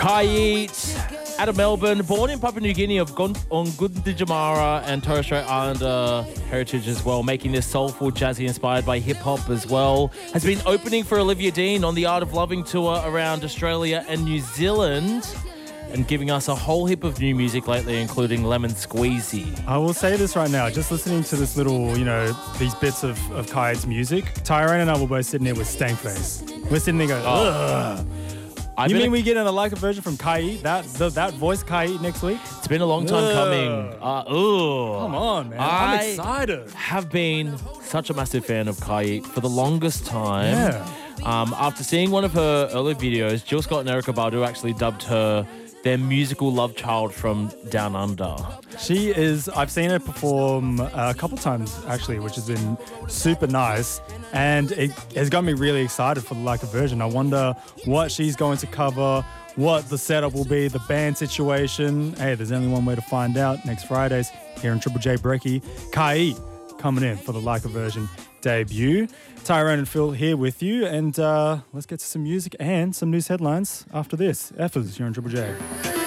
Kai Yeats, out of Melbourne, born in Papua New Guinea of Gunditjmara and Torres Strait Islander heritage as well, making this soulful, jazzy inspired by hip-hop as well. Has been opening for Olivia Dean on the Art of Loving tour around Australia and New Zealand, and giving us a whole heap of new music lately, including Lemon Squeezy. I will say this right now, just listening to this little, these bits of Kai's music, Tyrone and I were both sitting there with stank face. We're sitting there going, ugh. You mean we get an Alika version from Kai? That voice Kai next week? It's been a long time coming. Come on, man. I'm excited. Have been such a massive fan of Kai for the longest time. Yeah. After seeing one of her early videos, Jill Scott and Erykah Badu actually dubbed her their musical love child from Down Under. She is, I've seen her perform a couple times actually, which has been super nice. And it has got me really excited for the Leica version. I wonder what she's going to cover, what the setup will be, the band situation. Hey, there's only one way to find out. Next Fridays here in Triple J Brekkie, Kai coming in for the Leica version debut. Tyrone and Phil here with you, and let's get to some music and some news headlines after this. Effers, you're on Triple J.